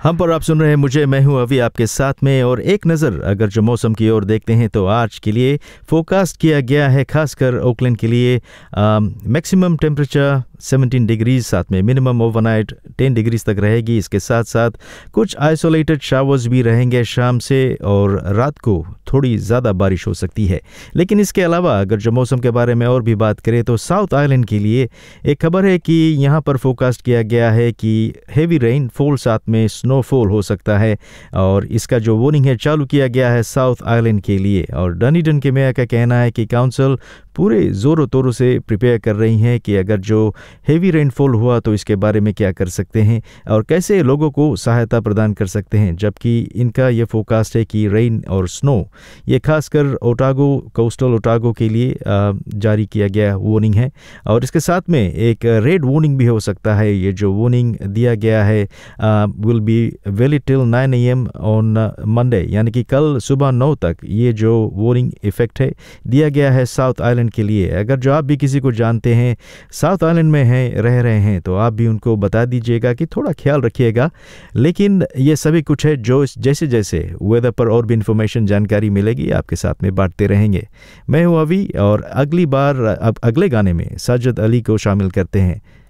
हम पर आप सुन रहे हैं मुझे, मैं हूं अभी आपके साथ में। और एक नज़र अगर जो मौसम की ओर देखते हैं तो आज के लिए फोरकास्ट किया गया है खासकर ओकलैंड के लिए मैक्सिमम टेम्परेचर 17 डिग्रीज, साथ में मिनिमम ओवरनाइट 10 डिग्रीज तक रहेगी। इसके साथ साथ कुछ आइसोलेटेड शावर्स भी रहेंगे शाम से, और रात को थोड़ी ज़्यादा बारिश हो सकती है। लेकिन इसके अलावा अगर जो मौसम के बारे में और भी बात करें तो साउथ आइलैंड के लिए एक खबर है कि यहाँ पर फोरकास्ट किया गया है कि हेवी रेनफॉल साथ में स्नोफॉल हो सकता है, और इसका जो वार्निंग है चालू किया गया है साउथ आइलैंड के लिए। और डनीडन के मेयर का कहना है कि काउंसिल पूरे ज़ोरों तोरों से प्रिपेयर कर रही हैं कि अगर जो हेवी रेनफॉल हुआ तो इसके बारे में क्या कर सकते हैं और कैसे लोगों को सहायता प्रदान कर सकते हैं। जबकि इनका ये फोरकास्ट है कि रेन और स्नो ये खासकर ओटागो, कोस्टल ओटागो के लिए जारी किया गया वार्निंग है, और इसके साथ में एक रेड वार्निंग भी हो सकता है। ये जो वार्निंग दिया गया है will be valid till 9 AM on Monday, यानी कि कल सुबह 9 तक ये जो वार्निंग इफेक्ट है दिया गया है साउथ आइलैंड के लिए। अगर जो आप भी किसी को जानते हैं साउथ आइलैंड में हैं, रह रहे हैं, तो आप भी उनको बता दीजिएगा कि थोड़ा ख्याल रखिएगा। लेकिन ये सभी कुछ है जो जैसे जैसे वेदर पर और भी इंफॉर्मेशन जानकारी मिलेगी आपके साथ में बांटते रहेंगे। मैं हूं अभी, और अगली बार अब अगले गाने में साजिद अली को शामिल करते हैं।